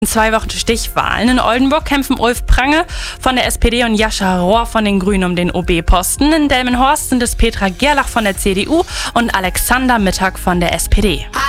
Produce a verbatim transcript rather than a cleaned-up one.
In zwei Wochen Stichwahlen. In Oldenburg kämpfen Ulf Prange von der S P D und Jascha Rohr von den Grünen um den O B-Posten. In Delmenhorst sind es Petra Gerlach von der C D U und Alexander Mittag von der S P D.